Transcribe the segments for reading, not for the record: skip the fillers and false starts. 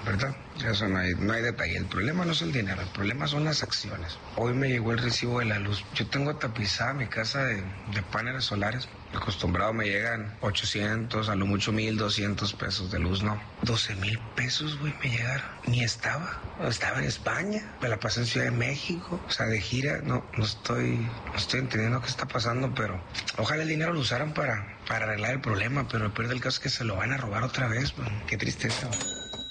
¿verdad? Eso no hay detalle. El problema no es el dinero, el problema son las acciones. Hoy me llegó el recibo de la luz. Yo tengo tapizada mi casa de paneles solares. Acostumbrado me llegan 800, a lo mucho 1,200 pesos de luz, ¿no? 12,000 pesos, güey, me llegaron. Ni estaba en España, me la pasé en Ciudad de México, o sea, de gira. No estoy entendiendo qué está pasando, pero ojalá el dinero lo usaran para arreglar el problema, pero el peor del caso es que se lo van a robar otra vez, güey. Qué tristeza, güey.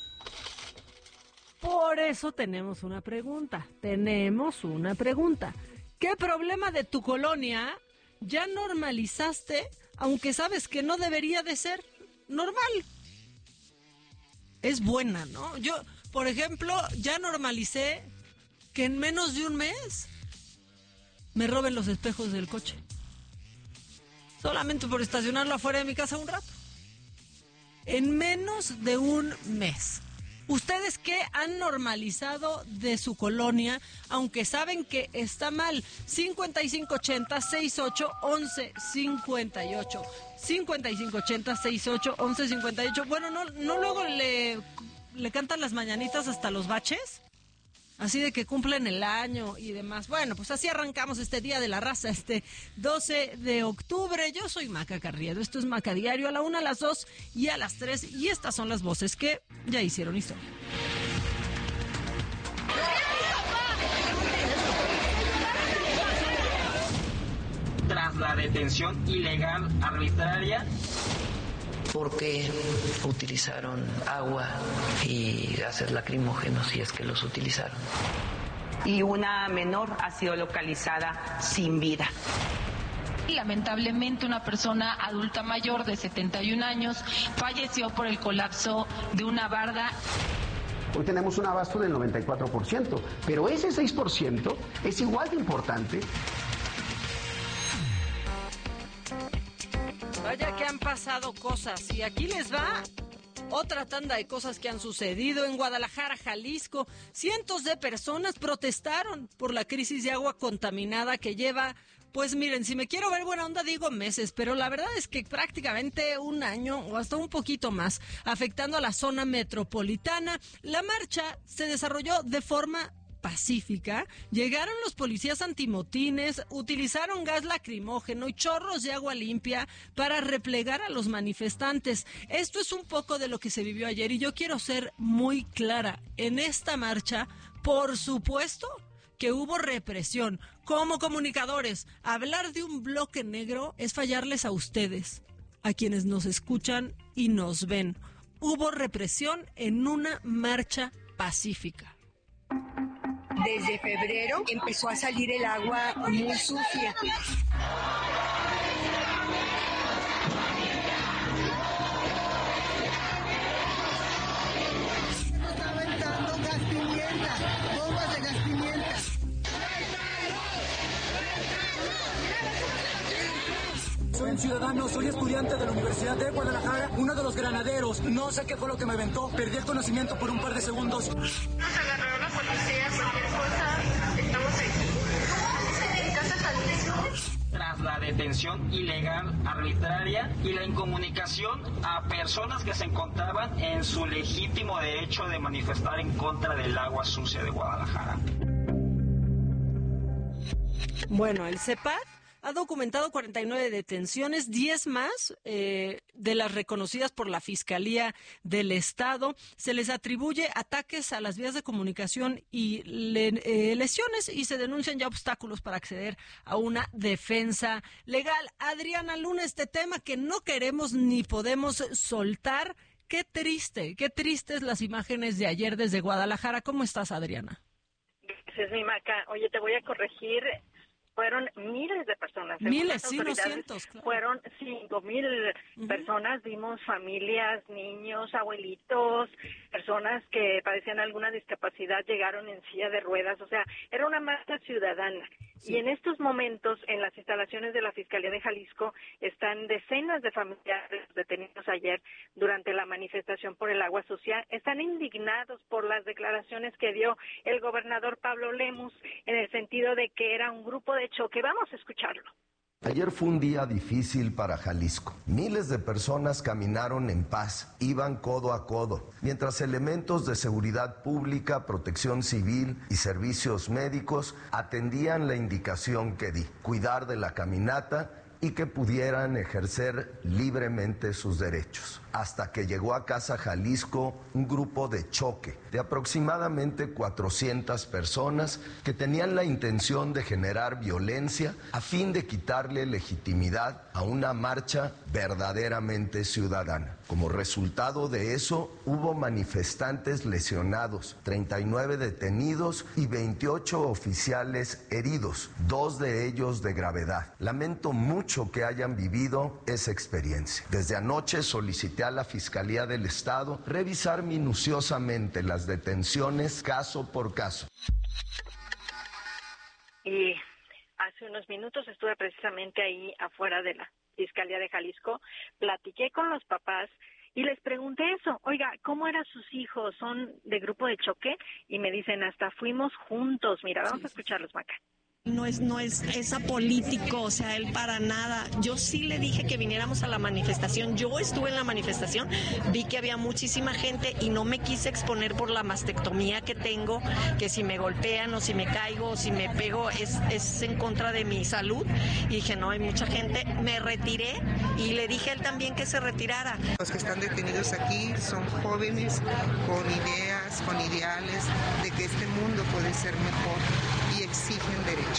Por eso tenemos una pregunta. ¿Qué problema de tu colonia ya normalizaste, aunque sabes que no debería de ser normal? Es buena, ¿no? Yo, por ejemplo, ya normalicé que en menos de un mes me roben los espejos del coche. Solamente por estacionarlo afuera de mi casa un rato. En menos de un mes. ¿Ustedes qué han normalizado de su colonia, aunque saben que está mal? 5580-68-1158. 5580-68-1158. Bueno, ¿no luego le cantan las mañanitas hasta los baches? Así de que cumplen el año y demás. Bueno, pues así arrancamos este Día de la Raza, este 12 de octubre. Yo soy Maca Carriedo, esto es Maca Diario, a la 1, a las 2 y a las 3. Y estas son las voces que ya hicieron historia. Tras la detención ilegal arbitraria, porque utilizaron agua y gases lacrimógenos, si es que los utilizaron. Y una menor ha sido localizada sin vida. Lamentablemente, una persona adulta mayor de 71 años falleció por el colapso de una barda. Hoy tenemos un abasto del 94%, pero ese 6% es igual de importante. Vaya que han pasado cosas y aquí les va otra tanda de cosas que han sucedido en Guadalajara, Jalisco. Cientos de personas protestaron por la crisis de agua contaminada que lleva, pues miren, si me quiero ver buena onda digo meses, pero la verdad es que prácticamente un año o hasta un poquito más, afectando a la zona metropolitana. La marcha se desarrolló de forma pacífica. Llegaron los policías antimotines, utilizaron gas lacrimógeno y chorros de agua limpia para replegar a los manifestantes. Esto es un poco de lo que se vivió ayer y yo quiero ser muy clara. En esta marcha, por supuesto que hubo represión. Como comunicadores, hablar de un bloque negro es fallarles a ustedes, a quienes nos escuchan y nos ven. Hubo represión en una marcha pacífica. Desde febrero empezó a salir el agua muy sucia. Está aventando gas pimienta, bombas de gas pimienta. Soy un ciudadano, soy estudiante de la Universidad de Guadalajara, uno de los granaderos. No sé qué fue lo que me aventó, perdí el conocimiento por un par de segundos. Nos agarraron la policía, cualquier cosa, estamos aquí. En casa Jalisco. tras la detención ilegal arbitraria y la incomunicación a personas que se encontraban en su legítimo derecho de manifestar en contra del agua sucia de Guadalajara. Bueno, el CEPAD ha documentado 49 detenciones, 10 más de las reconocidas por la Fiscalía del Estado. Se les atribuye ataques a las vías de comunicación y lesiones y se denuncian ya obstáculos para acceder a una defensa legal. Adriana Luna, este tema que no queremos ni podemos soltar. Qué tristes las imágenes de ayer desde Guadalajara. ¿Cómo estás, Adriana? Gracias, mi Maca. Oye, te voy a corregir. Fueron miles de personas. Miles, sí, no cientos. Claro. Fueron 5,000 personas. Vimos familias, niños, abuelitos, personas que padecían alguna discapacidad, llegaron en silla de ruedas. O sea, era una marcha ciudadana. Sí. Y en estos momentos, en las instalaciones de la Fiscalía de Jalisco, están decenas de familiares detenidos ayer durante la manifestación por el agua sucia. Están indignados por las declaraciones que dio el gobernador Pablo Lemus en el sentido de que era un grupo de choque. Vamos a escucharlo. Ayer fue un día difícil para Jalisco. Miles de personas caminaron en paz, iban codo a codo, mientras elementos de seguridad pública, protección civil y servicios médicos atendían la indicación que di, cuidar de la caminata y que pudieran ejercer libremente sus derechos. Hasta que llegó a Casa Jalisco un grupo de choque de aproximadamente 400 personas que tenían la intención de generar violencia a fin de quitarle legitimidad a una marcha verdaderamente ciudadana. Como resultado de eso, hubo manifestantes lesionados, 39 detenidos y 28 oficiales heridos, 2 de ellos de gravedad. Lamento mucho que hayan vivido esa experiencia. Desde anoche solicité a la Fiscalía del Estado revisar minuciosamente las detenciones caso por caso. Y hace unos minutos estuve precisamente ahí afuera de la Fiscalía de Jalisco, platiqué con los papás y les pregunté eso, oiga, ¿cómo eran sus hijos? ¿Son de grupo de choque? Y me dicen, hasta fuimos juntos. Mira, vamos a escucharlos, Maca. No es apolítico, o sea, él para nada. Yo sí le dije que viniéramos a la manifestación. Yo estuve en la manifestación, vi que había muchísima gente y no me quise exponer por la mastectomía que tengo, que si me golpean o si me caigo o si me pego es en contra de mi salud. Y dije, no, hay mucha gente. Me retiré y le dije a él también que se retirara. Los que están detenidos aquí son jóvenes con ideas, con ideales de que este mundo puede ser mejor y exigen derechos.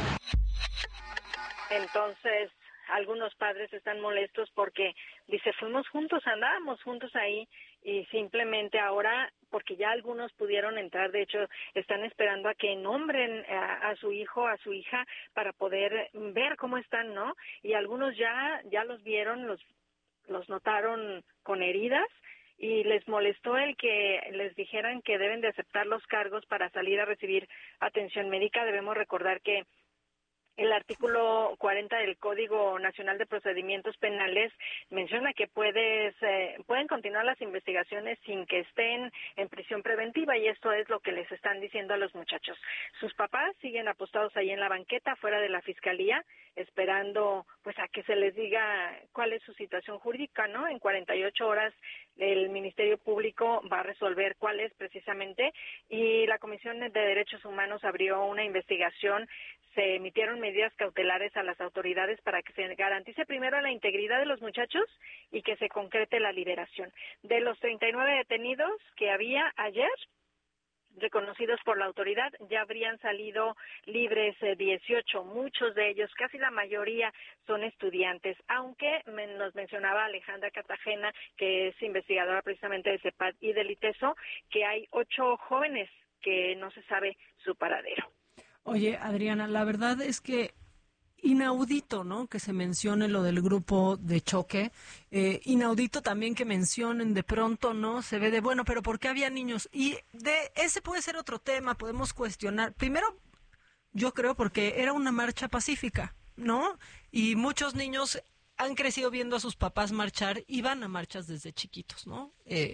Entonces, algunos padres están molestos porque, dice, fuimos juntos, andábamos juntos ahí y simplemente ahora, porque ya algunos pudieron entrar, de hecho, están esperando a que nombren a su hijo, a su hija, para poder ver cómo están, ¿no? Y algunos ya los vieron, los notaron con heridas. Y les molestó el que les dijeran que deben de aceptar los cargos para salir a recibir atención médica. Debemos recordar que el artículo 40 del Código Nacional de Procedimientos Penales menciona que pueden continuar las investigaciones sin que estén en prisión preventiva, y esto es lo que les están diciendo a los muchachos. Sus papás siguen apostados ahí en la banqueta fuera de la fiscalía, esperando pues a que se les diga cuál es su situación jurídica, ¿no? En 48 horas el Ministerio Público va a resolver cuál es precisamente, y la Comisión de Derechos Humanos abrió una investigación. Se emitieron medidas cautelares a las autoridades para que se garantice primero la integridad de los muchachos y que se concrete la liberación. De los 39 detenidos que había ayer, reconocidos por la autoridad, ya habrían salido libres 18, muchos de ellos, casi la mayoría, son estudiantes, aunque nos mencionaba Alejandra Cartagena, que es investigadora precisamente de CEPAD y del ITESO, que hay 8 jóvenes que no se sabe su paradero. Oye, Adriana, la verdad es que inaudito, ¿no?, que se mencione lo del grupo de choque. Inaudito también que mencionen de pronto, ¿no? Se ve de, bueno, pero ¿por qué había niños? Y de ese puede ser otro tema, podemos cuestionar. Primero, yo creo porque era una marcha pacífica, ¿no? Y muchos niños han crecido viendo a sus papás marchar y van a marchas desde chiquitos, ¿no?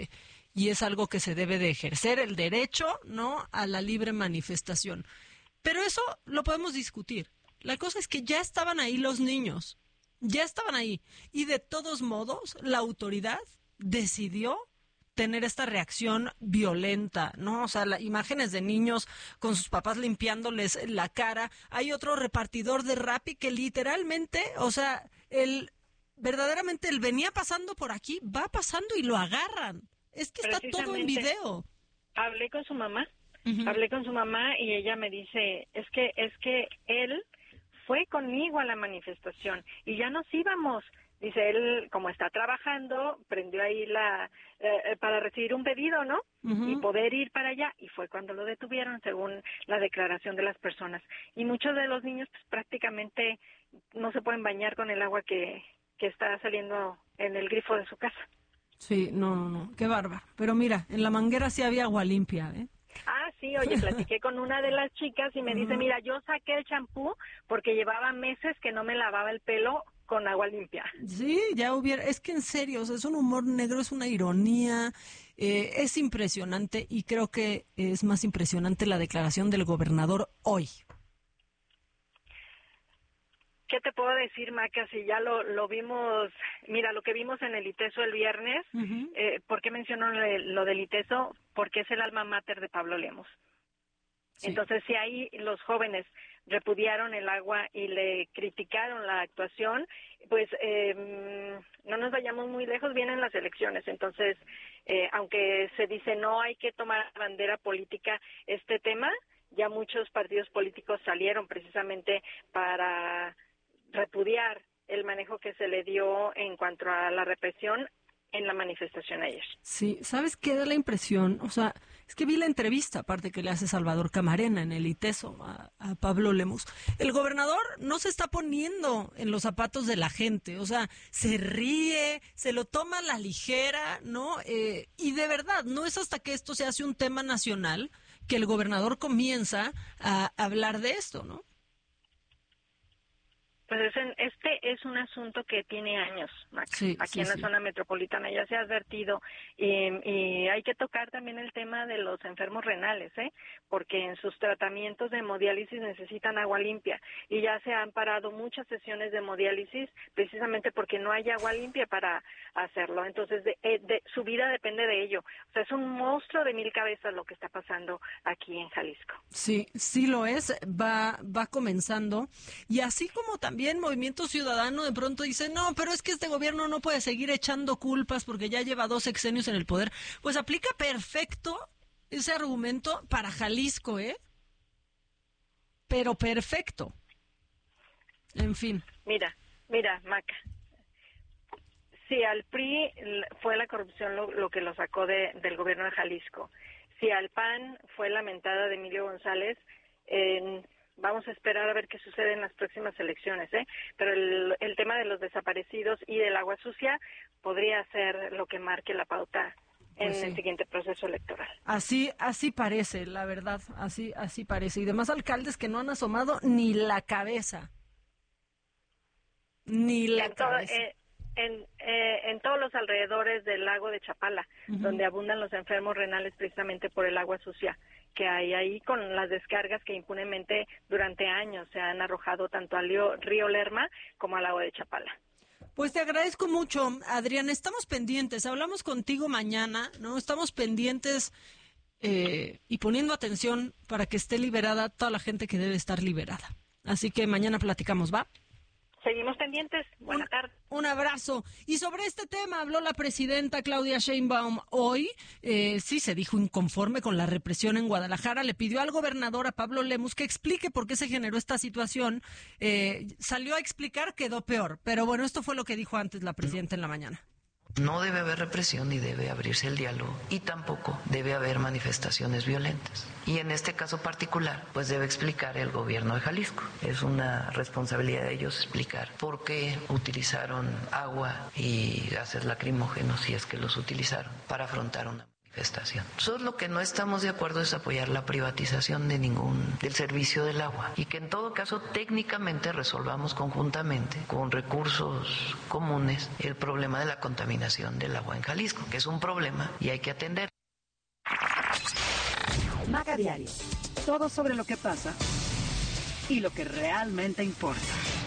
Y es algo que se debe de ejercer, el derecho, ¿no?, a la libre manifestación. Pero eso lo podemos discutir. La cosa es que ya estaban ahí los niños, ya estaban ahí. Y de todos modos, la autoridad decidió tener esta reacción violenta, ¿no? O sea, imágenes de niños con sus papás limpiándoles la cara. Hay otro repartidor de Rappi que literalmente, o sea, verdaderamente él venía pasando por aquí, va pasando y lo agarran. Es que está todo en video. Hablé con su mamá. Hablé con su mamá y ella me dice, es que él fue conmigo a la manifestación y ya nos íbamos. Dice, él, como está trabajando, prendió ahí para recibir un pedido, ¿no? Y poder ir para allá. Y fue cuando lo detuvieron, según la declaración de las personas. Y muchos de los niños pues, prácticamente no se pueden bañar con el agua que está saliendo en el grifo de su casa. Sí, no, qué bárbaro. Pero mira, en la manguera sí había agua limpia, ¿eh? Ah, sí, oye, platiqué con una de las chicas y me dice, mira, yo saqué el champú porque llevaba meses que no me lavaba el pelo con agua limpia. Sí, es que en serio, o sea, es un humor negro, es una ironía, es impresionante y creo que es más impresionante la declaración del gobernador hoy. ¿Qué te puedo decir, Maca? Si ya lo vimos, mira, lo que vimos en el ITESO el viernes, ¿por qué menciono lo del ITESO? Porque es el alma mater de Pablo Lemus. Sí. Entonces, si ahí los jóvenes repudiaron el agua y le criticaron la actuación, pues no nos vayamos muy lejos, vienen las elecciones. Entonces, aunque se dice no hay que tomar bandera política este tema, ya muchos partidos políticos salieron precisamente para repudiar el manejo que se le dio en cuanto a la represión en la manifestación ayer. Sí, ¿sabes qué da la impresión? O sea, es que vi la entrevista, aparte que le hace Salvador Camarena en el ITESO a Pablo Lemus. El gobernador no se está poniendo en los zapatos de la gente, o sea, se ríe, se lo toma a la ligera, ¿no? Y de verdad, no es hasta que esto se hace un tema nacional que el gobernador comienza a hablar de esto, ¿no? Pues este es un asunto que tiene años, Max, aquí en la zona metropolitana, ya se ha advertido, y hay que tocar también el tema de los enfermos renales, porque en sus tratamientos de hemodiálisis necesitan agua limpia, y ya se han parado muchas sesiones de hemodiálisis precisamente porque no hay agua limpia para hacerlo. Entonces, su vida depende de ello. O sea, es un monstruo de 1000 cabezas lo que está pasando aquí en Jalisco. Sí, sí lo es, va comenzando, y así como también Movimiento Ciudadano de pronto dice, no, pero es que este gobierno no puede seguir echando culpas porque ya lleva 2 sexenios en el poder, pues aplica perfecto ese argumento para Jalisco, pero perfecto. En fin. Mira, Maca, si al PRI fue la corrupción lo que lo sacó del gobierno de Jalisco, si al PAN fue la mentada de Emilio González, vamos a esperar a ver qué sucede en las próximas elecciones, pero el tema de los desaparecidos y del agua sucia podría ser lo que marque la pauta en el siguiente proceso electoral. Así parece, la verdad, así parece. Y demás alcaldes que no han asomado ni la cabeza. Ni la cabeza. En todos los alrededores del lago de Chapala, donde abundan los enfermos renales precisamente por el agua sucia que hay ahí, con las descargas que impunemente durante años se han arrojado tanto al río Lerma como al lago de Chapala. Pues te agradezco mucho, Adrián. Estamos pendientes, hablamos contigo mañana, ¿no? Estamos pendientes y poniendo atención para que esté liberada toda la gente que debe estar liberada. Así que mañana platicamos, ¿va? Seguimos pendientes. Buenas tardes. Un abrazo. Y sobre este tema habló la presidenta Claudia Sheinbaum hoy. Sí, se dijo inconforme con la represión en Guadalajara. Le pidió al gobernador, a Pablo Lemus, que explique por qué se generó esta situación. Salió a explicar, quedó peor. Pero bueno, esto fue lo que dijo antes la presidenta en la mañana. No debe haber represión ni debe abrirse el diálogo y tampoco debe haber manifestaciones violentas. Y en este caso particular, pues debe explicar el gobierno de Jalisco. Es una responsabilidad de ellos explicar por qué utilizaron agua y gases lacrimógenos, si es que los utilizaron, para afrontar una manifestación. Nosotros lo que no estamos de acuerdo es apoyar la privatización del servicio del agua y que en todo caso técnicamente resolvamos conjuntamente con recursos comunes el problema de la contaminación del agua en Jalisco, que es un problema y hay que atender. Maca Diario, todo sobre lo que pasa y lo que realmente importa.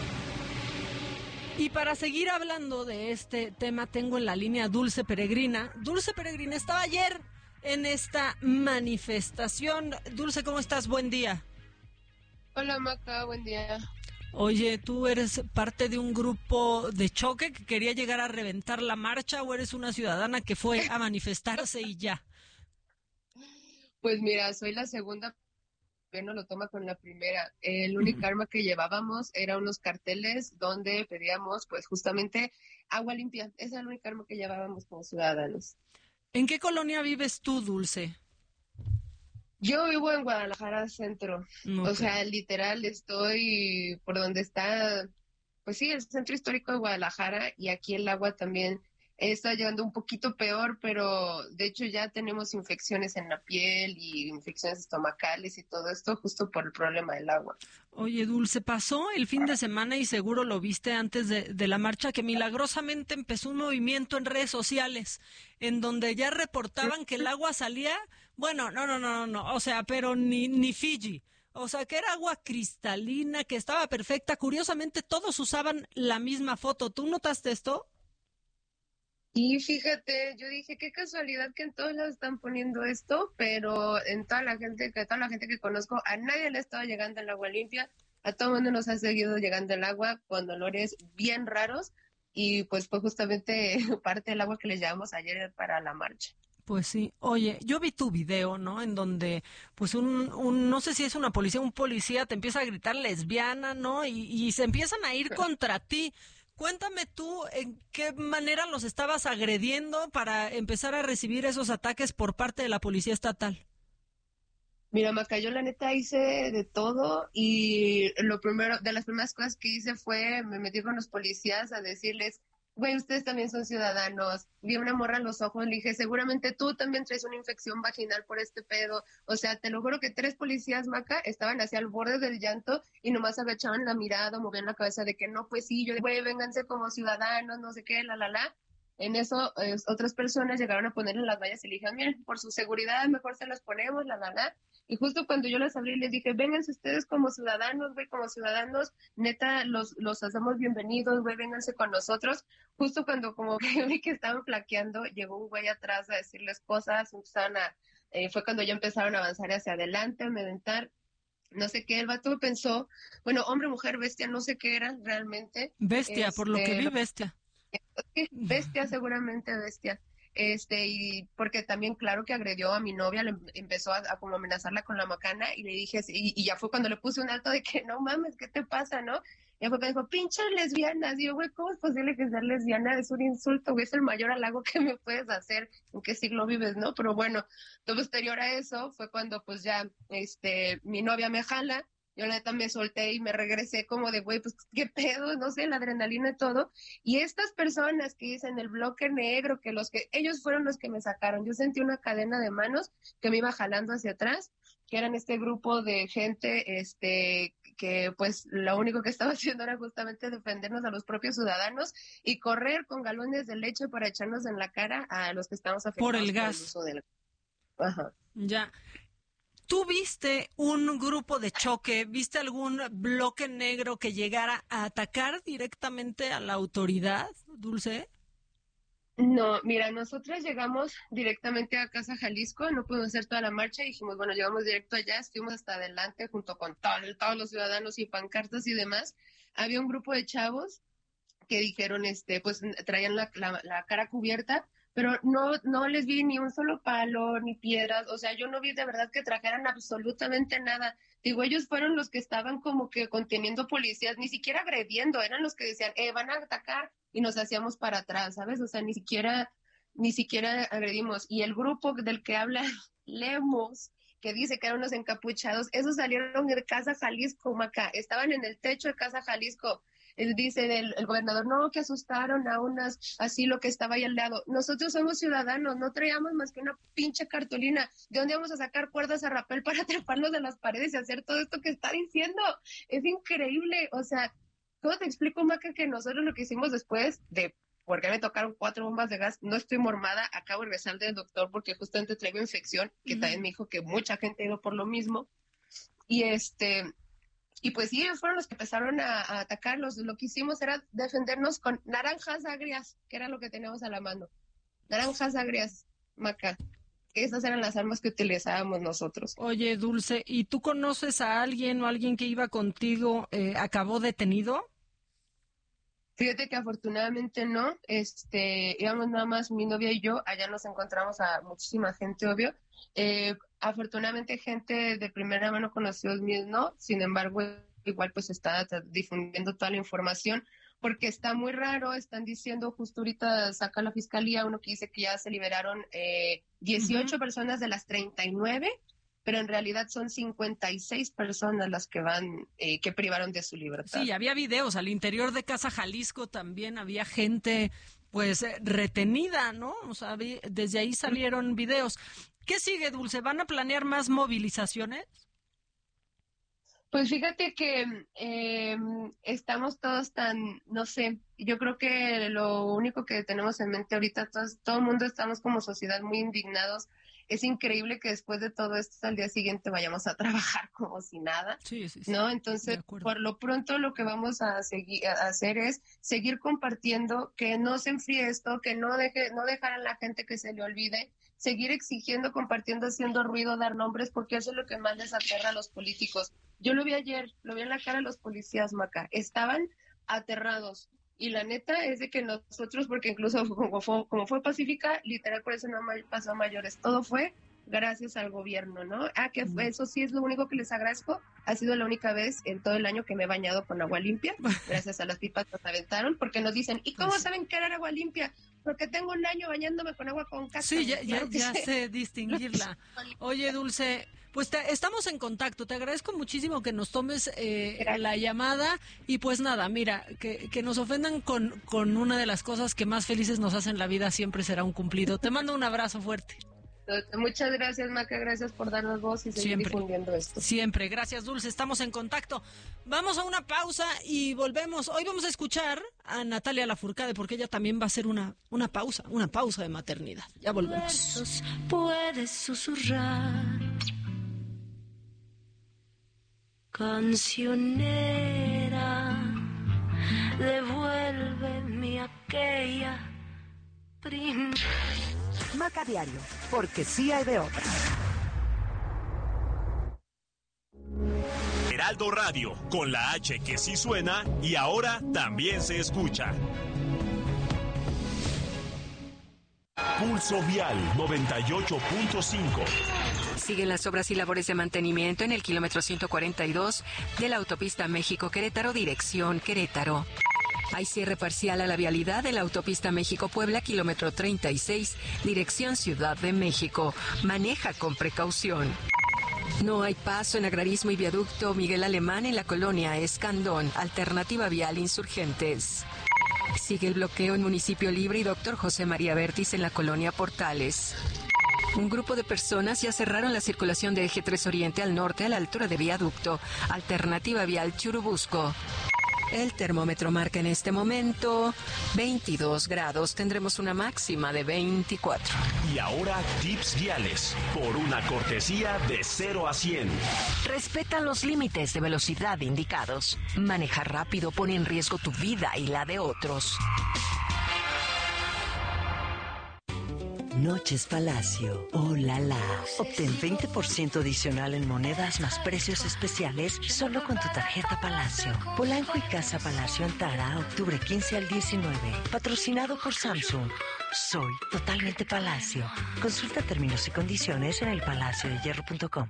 Y para seguir hablando de este tema, tengo en la línea Dulce Peregrina. Dulce Peregrina estaba ayer en esta manifestación. Dulce, ¿cómo estás? Buen día. Hola, Maca, buen día. Oye, ¿tú eres parte de un grupo de choque que quería llegar a reventar la marcha o eres una ciudadana que fue a manifestarse y ya? Pues mira, soy la segunda. No lo toma con la primera. El único arma que llevábamos era unos carteles donde pedíamos pues justamente agua limpia. Esa es la única arma que llevábamos como ciudadanos. ¿En qué colonia vives tú, Dulce? Yo vivo en Guadalajara Centro. Okay. O sea, literal estoy por donde está, pues sí, el centro histórico de Guadalajara, y aquí el agua también está llegando un poquito peor, pero de hecho ya tenemos infecciones en la piel y infecciones estomacales y todo esto justo por el problema del agua. Oye, Dulce, pasó el fin de semana y seguro lo viste antes de la marcha, que milagrosamente empezó un movimiento en redes sociales en donde ya reportaban que el agua salía, bueno, no, o sea, pero ni Fiji. O sea, que era agua cristalina, que estaba perfecta. Curiosamente, todos usaban la misma foto. ¿Tú notaste esto? Y fíjate, yo dije, qué casualidad que en todos lados están poniendo esto, pero en toda la gente que conozco, a nadie le estaba llegando el agua limpia, a todo el mundo nos ha seguido llegando el agua con olores bien raros, y pues fue justamente parte del agua que les llevamos ayer para la marcha. Pues sí. Oye, yo vi tu video, ¿no? En donde, pues no sé si es un policía te empieza a gritar lesbiana, ¿no? Y se empiezan a ir contra ti. Cuéntame tú en qué manera los estabas agrediendo para empezar a recibir esos ataques por parte de la policía estatal. Mira, Maca, yo la neta hice de todo y de las primeras cosas que hice fue, me metí con los policías a decirles, güey, ustedes también son ciudadanos. Vi una morra en los ojos, le dije, seguramente tú también traes una infección vaginal por este pedo. O sea, te lo juro que 3 policías, Maca, estaban hacia el borde del llanto y nomás agachaban la mirada, movían la cabeza de que no, pues sí, yo, güey, vénganse como ciudadanos, no sé qué, la. En eso, otras personas llegaron a ponerle las vallas y le dije, miren, por su seguridad mejor se las ponemos, la. Y justo cuando yo les abrí, les dije, vénganse ustedes como ciudadanos, güey, como ciudadanos, neta, los hacemos bienvenidos, güey, vénganse con nosotros. Justo cuando como que yo vi que estaban flaqueando, llegó un güey atrás a decirles cosas, fue cuando ya empezaron a avanzar hacia adelante, a amedrentar. No sé qué, el vato pensó, bueno, hombre, mujer, bestia, no sé qué era realmente. Bestia, por lo que vi, bestia. Bestia, seguramente bestia. Y porque también, claro que agredió a mi novia, le empezó a como amenazarla con la macana y le dije, y ya fue cuando le puse un alto de que no mames, ¿qué te pasa, no? Y fue cuando dijo, pinche lesbianas. Y yo, güey, ¿cómo es posible que ser lesbiana? Es un insulto, güey, es el mayor halago que me puedes hacer. ¿En qué siglo vives, no? Pero bueno, posterior a eso fue cuando pues ya, mi novia me jala. Yo la neta me solté y me regresé como de, güey, pues qué pedo, no sé, la adrenalina y todo. Y estas personas que dicen el bloque negro, que ellos fueron los que me sacaron. Yo sentí una cadena de manos que me iba jalando hacia atrás, que eran este grupo de gente, que pues lo único que estaba haciendo era justamente defendernos a los propios ciudadanos y correr con galones de leche para echarnos en la cara a los que estamos afectados por el gas. Por el uso del... Ajá. Ya. ¿Tú viste un grupo de choque? ¿Viste algún bloque negro que llegara a atacar directamente a la autoridad, Dulce? No, mira, nosotros llegamos directamente a Casa Jalisco, no pudimos hacer toda la marcha, dijimos, bueno, llegamos directo allá, estuvimos hasta adelante junto con todos los ciudadanos y pancartas y demás. Había un grupo de chavos que dijeron, pues traían la cara cubierta, pero no les vi ni un solo palo, ni piedras, o sea, yo no vi de verdad que trajeran absolutamente nada. Digo, ellos fueron los que estaban como que conteniendo policías, ni siquiera agrediendo, eran los que decían, van a atacar, y nos hacíamos para atrás, ¿sabes? O sea, ni siquiera agredimos. Y el grupo del que habla Lemos, que dice que eran unos encapuchados, esos salieron de Casa Jalisco, Maca, estaban en el techo de Casa Jalisco. Dice el gobernador, no, que asustaron a unas asilo que estaba ahí al lado. Nosotros somos ciudadanos, no traíamos más que una pinche cartulina. ¿De dónde vamos a sacar cuerdas a rapel para treparnos de las paredes y hacer todo esto que está diciendo? Es increíble, o sea, ¿cómo te explico, Maca, que nosotros lo que hicimos después de, porque me tocaron 4 bombas de gas, no estoy mormada, acabo de regresar del doctor porque justamente traigo infección, que también me dijo que mucha gente ha ido por lo mismo, y pues sí, ellos fueron los que empezaron a atacarlos. Lo que hicimos era defendernos con naranjas agrias, que era lo que teníamos a la mano. Naranjas agrias, Maca. Esas eran las armas que utilizábamos nosotros. Oye, Dulce, ¿y tú conoces a alguien o alguien que iba contigo, acabó detenido? Fíjate que afortunadamente no. Íbamos nada más mi novia y yo. Allá nos encontramos a muchísima gente, obvio. Afortunadamente gente de primera mano conocidos míos no, sin embargo igual pues está difundiendo toda la información porque está muy raro, están diciendo, justo ahorita saca la fiscalía uno que dice que ya se liberaron 18 personas de las 39, pero en realidad son 56 personas las que que privaron de su libertad. Sí, había videos al interior de Casa Jalisco, también había gente pues retenida, ¿no? O sea, desde ahí salieron videos. ¿Qué sigue, Dulce? ¿Van a planear más movilizaciones? Pues fíjate que estamos todos no sé, yo creo que lo único que tenemos en mente ahorita, todo el mundo estamos como sociedad muy indignados. es increíble que después de todo esto al día siguiente vayamos a trabajar como si nada, sí. ¿no? Entonces, por lo pronto lo que vamos a hacer es seguir compartiendo, que no se enfríe esto, que no dejar a la gente que se le olvide, seguir exigiendo, compartiendo, haciendo ruido, dar nombres, porque eso es lo que más les aterra a los políticos. Yo lo vi ayer, lo vi en la cara de los policías, Maca, estaban aterrados. Y la neta es de que nosotros, porque incluso como fue pacífica, literal por eso no pasó a mayores, todo fue gracias al gobierno, ¿no? Eso sí es lo único que les agradezco, ha sido la única vez en todo el año que me he bañado con agua limpia, gracias a las pipas que nos aventaron, porque nos dicen, ¿y cómo saben que era agua limpia? Porque tengo un año bañándome con agua con cáscara. Sí, ya sé distinguirla. Oye, Dulce, pues estamos en contacto. Te agradezco muchísimo que nos tomes la llamada. Y pues nada, mira, que nos ofendan con una de las cosas que más felices nos hacen la vida siempre será un cumplido. Te mando un abrazo fuerte. Muchas gracias, Maca, gracias por darnos voz y seguir difundiendo esto. Siempre, gracias, Dulce, estamos en contacto. Vamos a una pausa y volvemos. Hoy vamos a escuchar a Natalia Lafourcade porque ella también va a hacer una pausa de maternidad. Ya volvemos. Puedes susurrar, cancionera, devuélveme aquella Maca Diario, porque sí hay de otra. Heraldo Radio, con la H que sí suena y ahora también se escucha. Pulso Vial 98.5. Siguen las obras y labores de mantenimiento en el kilómetro 142 de la autopista México-Querétaro, dirección Querétaro. Hay cierre parcial a la vialidad de la autopista México-Puebla, kilómetro 36, dirección Ciudad de México. Maneja con precaución. No hay paso en Agrarismo y Viaducto Miguel Alemán en la colonia Escandón, alternativa vial Insurgentes. Sigue el bloqueo en Municipio Libre y Dr. José María Vértiz en la colonia Portales. Un grupo de personas ya cerraron la circulación de Eje 3 Oriente al norte a la altura de Viaducto, alternativa vial Churubusco. El termómetro marca en este momento 22 grados. Tendremos una máxima de 24. Y ahora tips viales por una cortesía de 0 a 100. Respeta los límites de velocidad indicados. Manejar rápido pone en riesgo tu vida y la de otros. Noches Palacio. ¡Oh, la! Obtén 20% adicional en monedas más precios especiales solo con tu tarjeta Palacio. Polanco y Casa Palacio Antara, octubre 15 al 19. Patrocinado por Samsung. Soy totalmente Palacio. Consulta términos y condiciones en elpalaciodehierro.com.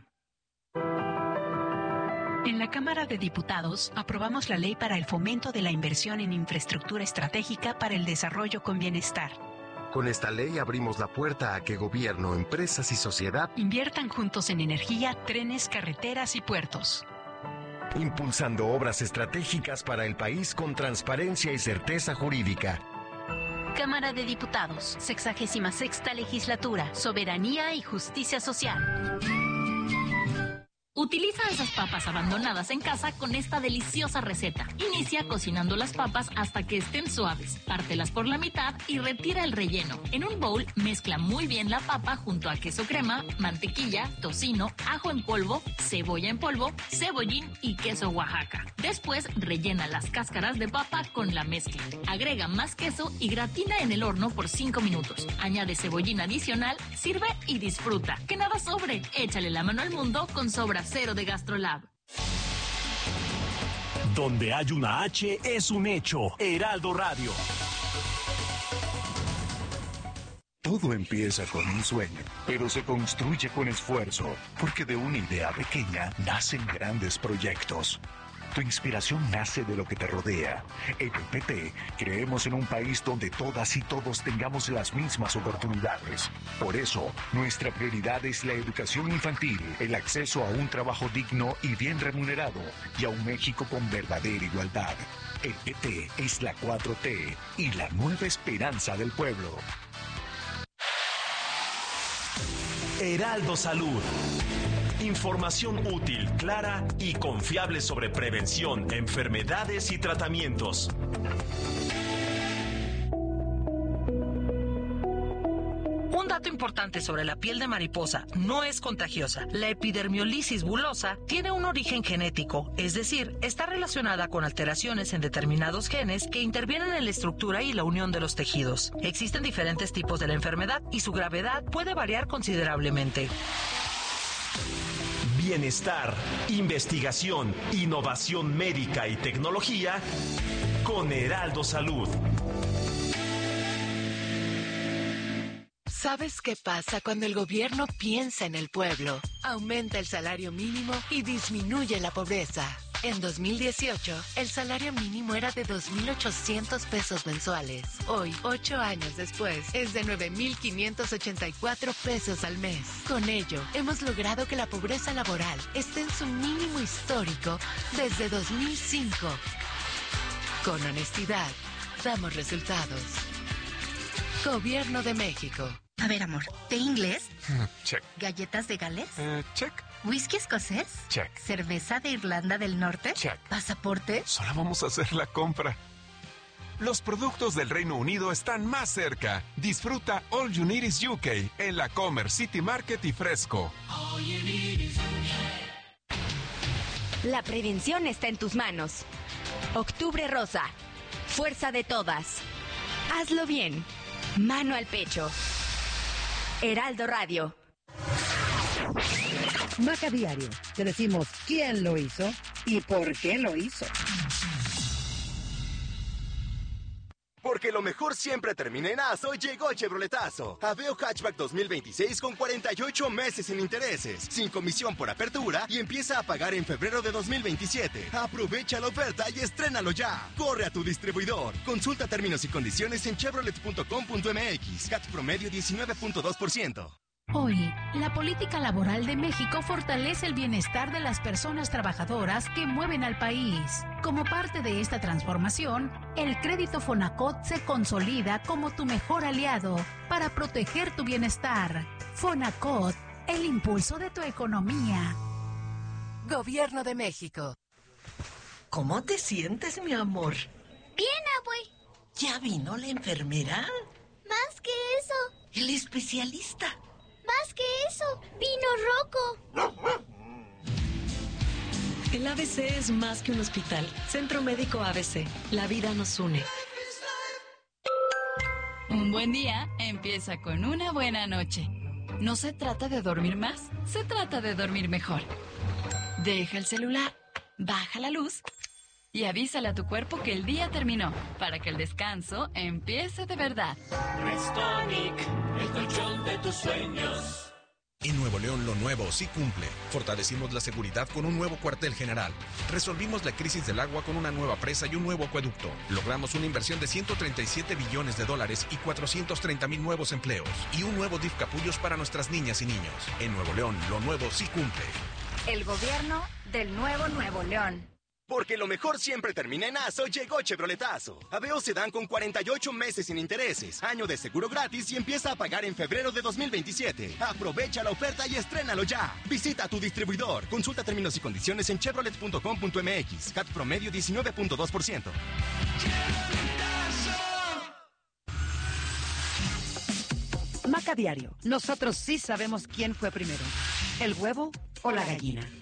En la Cámara de Diputados aprobamos la ley para el fomento de la inversión en infraestructura estratégica para el desarrollo con bienestar. Con esta ley abrimos la puerta a que gobierno, empresas y sociedad inviertan juntos en energía, trenes, carreteras y puertos. Impulsando obras estratégicas para el país con transparencia y certeza jurídica. Cámara de Diputados, 66ª Legislatura, Soberanía y Justicia Social. Utiliza esas papas abandonadas en casa con esta deliciosa receta. Inicia cocinando las papas hasta que estén suaves. Pártelas por la mitad y retira el relleno. En un bowl mezcla muy bien la papa junto a queso crema, mantequilla, tocino, ajo en polvo, cebolla en polvo, cebollín y queso Oaxaca. Después rellena las cáscaras de papa con la mezcla. Agrega más queso y gratina en el horno por 5 minutos. Añade cebollín adicional, sirve y disfruta. Que nada sobre. Échale la mano al mundo con Sobra Cero de GastroLab. Donde hay una H es un hecho. Heraldo Radio. Todo empieza con un sueño, pero se construye con esfuerzo, porque de una idea pequeña nacen grandes proyectos. Tu inspiración nace de lo que te rodea. En EPT creemos en un país donde todas y todos tengamos las mismas oportunidades. Por eso, nuestra prioridad es la educación infantil, el acceso a un trabajo digno y bien remunerado, y a un México con verdadera igualdad. EPT es la 4T y la nueva esperanza del pueblo. Heraldo Salud. Información útil, clara y confiable sobre prevención, enfermedades y tratamientos. Un dato importante importante sobre la piel de mariposa no es contagiosa. La epidermiolisis bulosa tiene un origen genético, es decir, está relacionada con alteraciones en determinados genes que intervienen en la estructura y la unión de los tejidos. Existen diferentes tipos de la enfermedad y su gravedad puede variar considerablemente. Bienestar, investigación, innovación médica y tecnología con Heraldo Salud. ¿Sabes qué pasa cuando el gobierno piensa en el pueblo? Aumenta el salario mínimo y disminuye la pobreza. En 2018, el salario mínimo era de 2,800 pesos mensuales. Hoy, 8 años después, es de 9,584 pesos al mes. Con ello, hemos logrado que la pobreza laboral esté en su mínimo histórico desde 2005. Con honestidad, damos resultados. Gobierno de México. A ver, amor, ¿té inglés? Check. ¿Galletas de Gales? Check. ¿Whisky escocés? Check. ¿Cerveza de Irlanda del Norte? Check. ¿Pasaporte? Solo vamos a hacer la compra. Los productos del Reino Unido están más cerca. Disfruta All You Need Is UK en la Commerce City Market y Fresco. La prevención está en tus manos. Octubre Rosa. Fuerza de todas. Hazlo bien. Mano al pecho. Heraldo Radio. Maca Diario. Te decimos quién lo hizo y por qué lo hizo. Porque lo mejor siempre termina en ASO, llegó Chevroletazo. Aveo Hatchback 2026 con 48 meses sin intereses, sin comisión por apertura y empieza a pagar en febrero de 2027. Aprovecha la oferta y estrénalo ya. Corre a tu distribuidor. Consulta términos y condiciones en chevrolet.com.mx. CAT promedio 19.2%. Hoy, la política laboral de México fortalece el bienestar de las personas trabajadoras que mueven al país. Como parte de esta transformación, el crédito Fonacot se consolida como tu mejor aliado para proteger tu bienestar. Fonacot, el impulso de tu economía. Gobierno de México. ¿Cómo te sientes, mi amor? Bien, abue. ¿Ya vino la enfermera? Más que eso. El especialista. Más que eso, vino Rocco. El ABC es más que un hospital. Centro Médico ABC. La vida nos une. Un buen día empieza con una buena noche. No se trata de dormir más, se trata de dormir mejor. Deja el celular, baja la luz y avísale a tu cuerpo que el día terminó, para que el descanso empiece de verdad. Restonic, el colchón de tus sueños. En Nuevo León lo nuevo sí cumple. Fortalecimos la seguridad con un nuevo cuartel general. Resolvimos la crisis del agua con una nueva presa y un nuevo acueducto. Logramos una inversión de $137 billones y 430,000 nuevos empleos. Y un nuevo DIF Capullos para nuestras niñas y niños. En Nuevo León lo nuevo sí cumple. El gobierno del nuevo Nuevo León. Porque lo mejor siempre termina en ASO, llegó Chevroletazo. Aveo Sedán con 48 meses sin intereses, año de seguro gratis y empieza a pagar en febrero de 2027. Aprovecha la oferta y estrénalo ya. Visita a tu distribuidor. Consulta términos y condiciones en chevrolet.com.mx. CAT promedio 19.2%. Maca Diario. Nosotros sí sabemos quién fue primero, el huevo o la gallina.